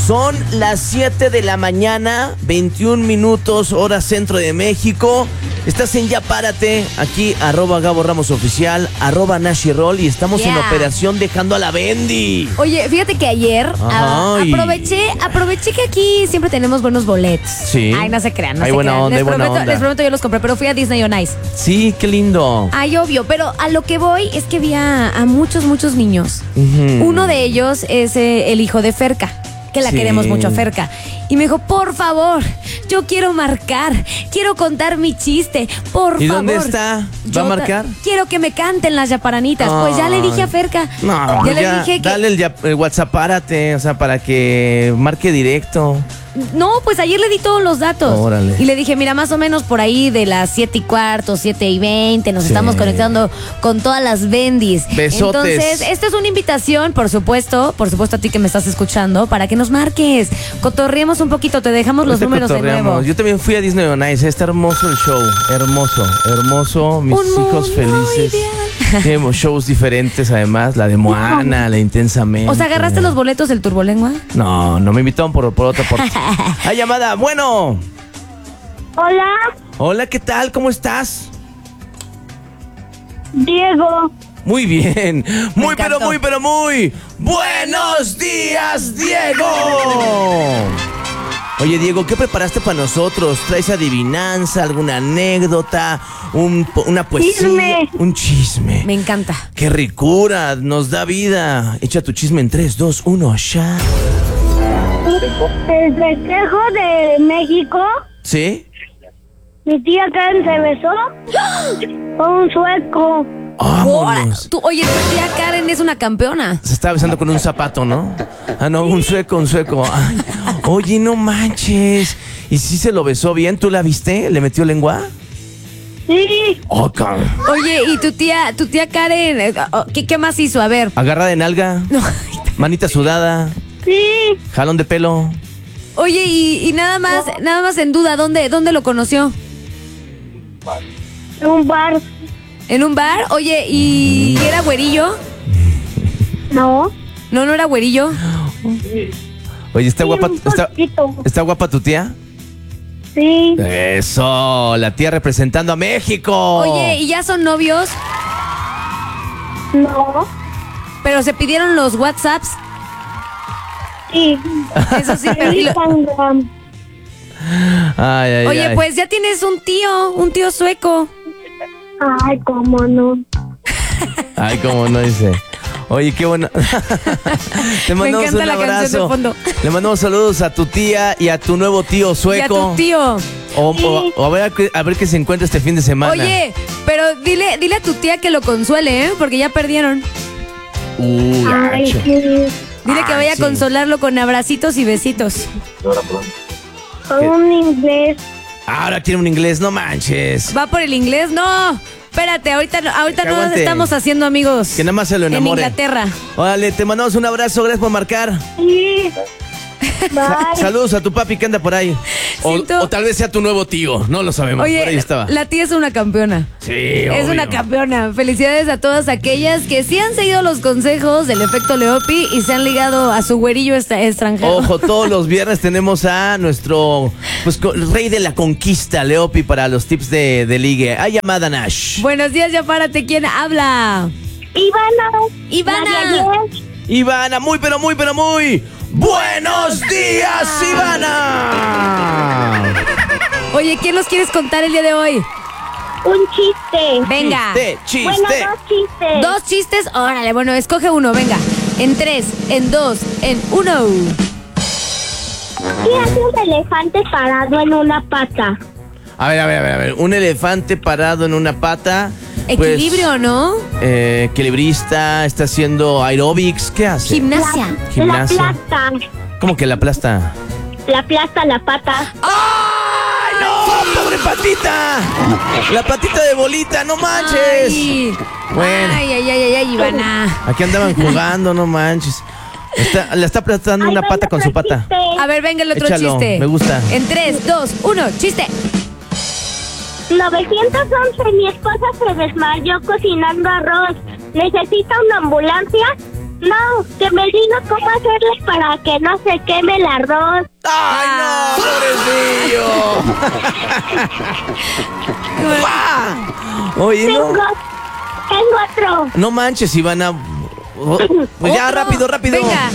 Son las 7 de la mañana, 21 minutos, hora centro de México. Estás en Ya Párate, aquí, @Gabo Ramos Oficial, @Nashiroll, y estamos en operación dejando a la Bendy. Oye, fíjate que ayer aproveché que aquí siempre tenemos buenos boletos. Sí. Ay, no se crean, no hay se buena crean. onda, hay buena onda. Les prometo, yo los compré, pero fui a Disney on Ice. Sí, qué lindo. Ay, obvio, pero a lo que voy es que vi a muchos niños. Uno de ellos es el hijo de Ferca, que la queremos mucho a Ferca. Y me dijo, por favor, yo quiero marcar, quiero contar mi chiste, por favor. ¿Y dónde está? ¿Va a marcar? Quiero que me canten las yaparanitas. Pues ya le dije a Ferca. No, ya le dije que... Dale el WhatsApp, párate, o sea, para que marque directo. No, pues ayer le di todos los datos. Órale. Y le dije, mira, más o menos por ahí de las 7:15, 7:20, nos estamos conectando con todas las bendis. Besotes. Entonces, esta es una invitación, por supuesto a ti que me estás escuchando, para que nos marques, cotorriemos un poquito, te dejamos los números de nuevo. Yo también fui a Disney on Ice, está hermoso el show, hermoso, mis hijos felices. Tenemos shows diferentes además, la de Moana, la Intensamente. O sea, ¿agarraste los boletos del Turbolengua? No, me invitaron por otra parte. ¡Hay llamada! Bueno. Hola. Hola, ¿qué tal? ¿Cómo estás? Diego. Muy bien. Muy. ¡Buenos días, Diego! Oye, Diego, ¿qué preparaste para nosotros? ¿Traes adivinanza, alguna anécdota, una poesía? Chisme. Un chisme. Me encanta. ¡Qué ricura! Nos da vida. Echa tu chisme en 3, 2, 1, ya. El festejo de México, ¿Sí? mi tía Karen se besó con un sueco. ¡Vámonos! Oye, tu tía Karen es una campeona. Se estaba besando con un zapato, ¿no? Ah, no, un sueco. Ay, oye, no manches. ¿Y si se lo besó bien? ¿Tú la viste? ¿Le metió lengua? Sí. Oh, cabrón. Oye, ¿y tu tía Karen, qué más hizo? A ver. Agarra de nalga. No. Manita sudada. Sí. Jalón de pelo. Oye, y nada más en duda, ¿dónde lo conoció? En un bar. ¿En un bar? Oye, ¿y era güerillo? No. No era güerillo. Oye, ¿está guapa? Un poquito. ¿Está guapa tu tía? Sí. Eso, la tía representando a México. Oye, ¿y ya son novios? No. Pero se pidieron los WhatsApps. Sí. Eso sí, En pero... Instagram. Ay, Oye, ay. pues ya tienes un tío sueco. Ay, cómo no. Ay, cómo no dice. Oye, qué bueno. Te mandamos encanta un la canción de abrazo. fondo. Le mandamos saludos a tu tía y a tu nuevo tío sueco. Y a tu tío. O a ver qué se encuentra este fin de semana. Oye, pero dile a tu tía que lo consuele, ¿eh? Porque ya perdieron. Ay, gacho. sí. Dile que vaya a consolarlo con abracitos y besitos. Con un inglés. Ahora quiere un inglés, no manches. ¿Va por el inglés? No. Espérate, ahorita no nos aguante. estamos haciendo amigos. Que nada más se lo enamore. En Inglaterra. Órale, te mandamos un abrazo, gracias por marcar. Sí. Bye. Saludos a tu papi que anda por ahí. Siento- O tal vez sea tu nuevo tío, no lo sabemos. por ahí Oye, estaba. la tía es una campeona. Sí, Es obvio. una campeona. Felicidades a todas aquellas que sí han seguido los consejos del efecto Leopi y se han ligado a su güerillo extranjero. Ojo, todos los viernes tenemos a nuestro rey de la conquista, Leopi, para los tips de ligue. Hay llamada, Nash. Buenos días, ya párate. ¿Quién habla? Ivana. Ivana, muy. ¡Buenos días, Ivana! Oye, ¿quién nos quieres contar el día de hoy? Un chiste. Venga. Chiste. Bueno, dos chistes. ¿Dos chistes? Órale, bueno, escoge uno, venga. En 3, en 2, en 1. ¿Qué hace un elefante parado en una pata? A ver. Un elefante parado en una pata. pues, Equilibrio, ¿no? Equilibrista, está haciendo aeróbics. ¿Qué hace? Gimnasia. Gimnasia. La aplasta. ¿Cómo que la aplasta? La aplasta la pata. ¡Ay, no! ¡Pobre patita! La patita de bolita, no manches. Ay. Bueno. Ay, Ivana. Aquí andaban jugando, no manches. Le está aplastando una pata con su pata. A ver, venga el otro Échalo, chiste. me gusta. En 3, 2, 1, chiste. 911, mi esposa se desmayó cocinando arroz. ¿Necesita una ambulancia? No, que me diga cómo hacerle para que no se queme el arroz. ¡Ay, no, pobrecillo! ¡Ah! Oye, no. Tengo otro. No manches, Ivana. Pues ya, Otro. rápido. Venga.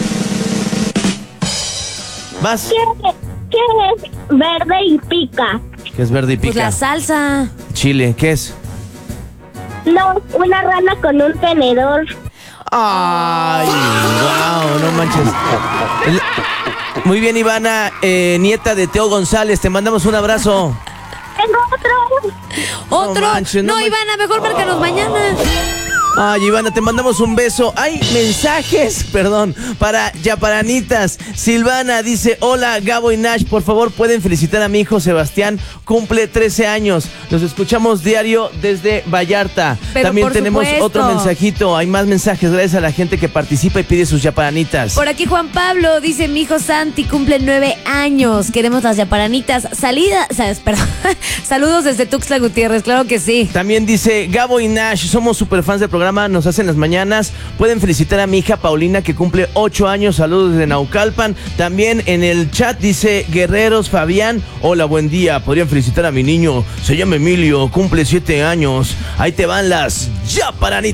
Vas. ¿Qué es verde y pica? ¿Qué es verde y Pues pica? la salsa. Chile, ¿qué es? No, una rana con un tenedor. Ay, wow, no manches. Muy bien, Ivana, nieta de Teo González, te mandamos un abrazo. Tengo otro. Otro. No manches, no no, manches. Ivana, mejor márcanos mañana. Ay, Ivana, te mandamos un beso. Hay mensajes, perdón, para Yaparanitas. Silvana dice, hola, Gabo y Nash, por favor, pueden felicitar a mi hijo Sebastián, cumple 13 años. Los escuchamos diario desde Vallarta. Pero También por tenemos supuesto. otro mensajito. Hay más mensajes, gracias a la gente que participa y pide sus Yaparanitas. Por aquí Juan Pablo dice, mi hijo Santi cumple 9 años. Queremos las yaparanitas. Perdón. Saludos desde Tuxtla Gutiérrez, claro que sí. También dice Gabo y Nash, somos super fans del programa, nos hacen las mañanas. Pueden felicitar a mi hija Paulina que cumple 8 años, saludos desde Naucalpan. También en el chat dice Guerreros Fabián, hola, buen día. Podrían felicitar a mi niño, se llama Emilio, cumple 7 años. Ahí te van las Yaparanitas.